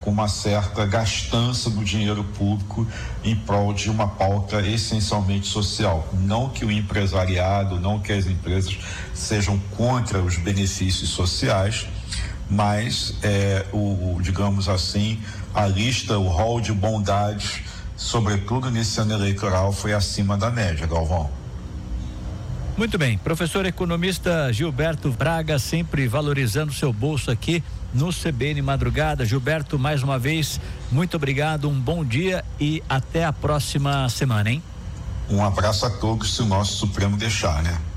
com uma certa gastança do dinheiro público em prol de uma pauta essencialmente social. Não que o empresariado, não que as empresas sejam contra os benefícios sociais, mas digamos assim, a lista, o rol de bondades, sobretudo nesse ano eleitoral, foi acima da média, Galvão. Muito bem, professor economista Gilberto Braga, sempre valorizando seu bolso aqui no CBN Madrugada. Gilberto, mais uma vez, muito obrigado, um bom dia e até a próxima semana, hein? Um abraço a todos, se o nosso Supremo deixar, né?